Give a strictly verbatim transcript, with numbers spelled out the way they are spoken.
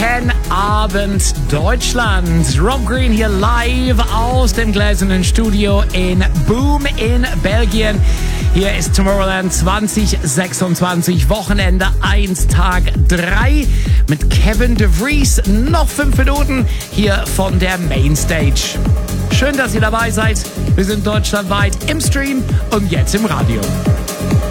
Guten Abend, Deutschland. Rob Green hier live aus dem gläsernen Studio in Boom in Belgien. Hier ist Tomorrowland zwanzig sechsundzwanzig, Wochenende eins, Tag drei mit Kevin de Vries. Noch fünf Minuten hier von der Mainstage. Schön, dass ihr dabei seid. Wir sind deutschlandweit im Stream und jetzt im Radio.